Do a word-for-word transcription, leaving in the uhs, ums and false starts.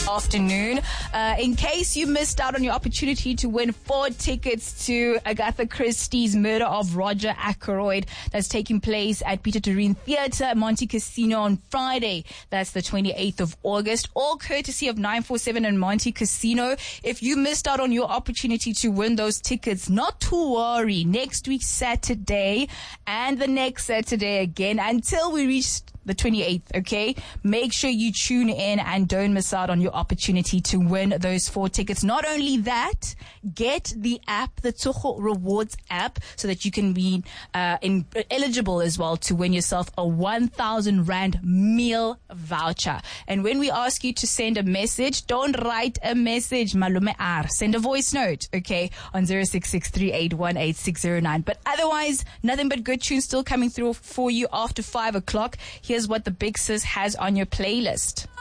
afternoon. Uh, in case you missed out on your opportunity to win four tickets to Agatha Christie's Murder of Roger Ackroyd, that's taking place at Peter Turin Theatre, Monte Casino on Friday. That's the twenty-eighth of August. All courtesy of nine four seven and Monte Casino. If you missed out on your opportunity to win those tickets, not to worry. Next week, Saturday, and the next Saturday again, until we reach the twenty-eighth, okay? Make sure you tune in and don't miss out on your opportunity to win those four tickets. Not only that, get the app, the Tsogo Rewards app, so that you can be uh, in, eligible as well to win yourself a one thousand rand meal voucher. And when we ask you to send a message, don't write a message, malume ar. Send a voice note, okay, on zero six six three eight one eight six zero nine. But otherwise, nothing but good tunes still coming through for you after five o'clock. Here's what the Big Sis has on your playlist.